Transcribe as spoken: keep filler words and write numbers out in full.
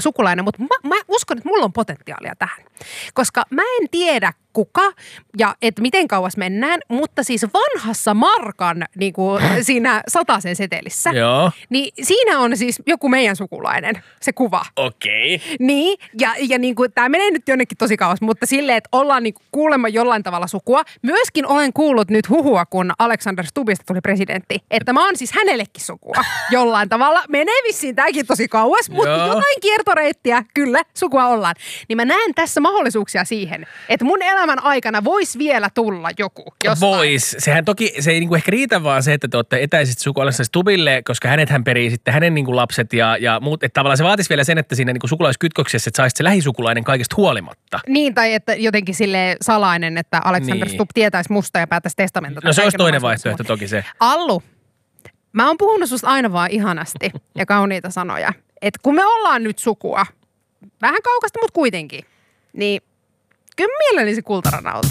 sukulainen, mutta mä, mä uskon, että mulla on potentiaalia tähän. Koska mä en tiedä kuka ja että miten kauas mennään, mutta siis vanhassa Markan niin kuin siinä satasen setelissä, Joo. niin siinä on siis joku meidän sukulainen, se kuva. Okei. Okay. Niin, ja, ja niin kuin, tämä menee nyt jonnekin tosi kauas, mutta silleen, että ollaan niin kuin kuulemma jollain tavalla sukua. Myöskin olen kuullut nyt huhua, kun Alexander Stubbista tuli presidentti, että mä oon siis hänellekin sukua jollain tavalla. Menee vissiin tämäkin tosi kauas, mutta Joo. jotain kiertoreittiä, kyllä, sukua ollaan. Niin mä näen tässä mahdollisuuksia siihen, että mun elämän aikana voisi vielä tulla joku jostain. Vois. Sehän toki, se ei niinku ehkä riitä vaan se, että te olette etäiset suku Alexander Stubbille, koska hänethän perii sitten hänen niinku lapset ja, ja muut. Että tavallaan se vaatisi vielä sen, että siinä niinku sukulaiskytköksessä, että saisit se lähisukulainen kaikesta huolimatta. Niin, tai että jotenkin sille salainen, että Alexander Niin. Stubb tietäisi musta ja päättäisi testamentata. No se olisi toinen vaihtoehto toki se. Allu, mä oon puhunut susta aina vaan ihanasti ja kauniita sanoja. Että kun me ollaan nyt sukua, vähän kaukasta, mutta kuitenkin, niin kyllä mielelläni se kultaranauta.